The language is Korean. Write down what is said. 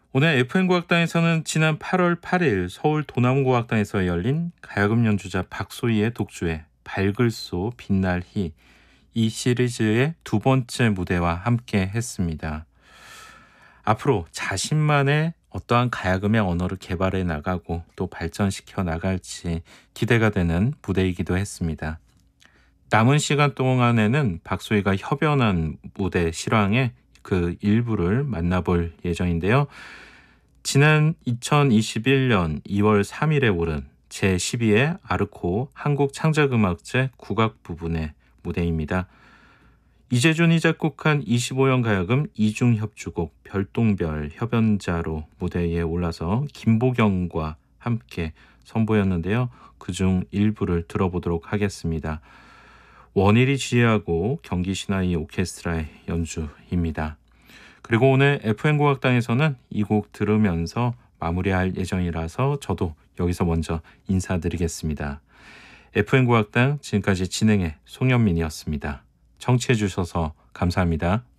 오늘 FN고악당에서는 지난 8월 8일 서울 도남고악당에서 열린 가야금 연주자 박소희의 독주회 발글소 빛날희 이 시리즈의 두 번째 무대와 함께 했습니다. 앞으로 자신만의 어떠한 가야금의 언어를 개발해 나가고 또 발전시켜 나갈지 기대가 되는 무대이기도 했습니다. 남은 시간 동안에는 박소희가 협연한 무대 실황의 그 일부를 만나볼 예정인데요. 지난 2021년 2월 3일에 오른 제12회 아르코 한국창작음악제 국악 부분의 무대입니다. 이재준이 작곡한 25연 가야금 이중협주곡 별똥별 협연자로 무대에 올라서 김보경과 함께 선보였는데요. 그중 일부를 들어보도록 하겠습니다. 원일이 지휘하고 경기 신화이 오케스트라의 연주입니다. 그리고 오늘 FN고악당에서는 이 곡 들으면서 마무리할 예정이라서 저도 여기서 먼저 인사드리겠습니다. FN고악당 지금까지 진행의 송현민이었습니다. 청취해 주셔서 감사합니다.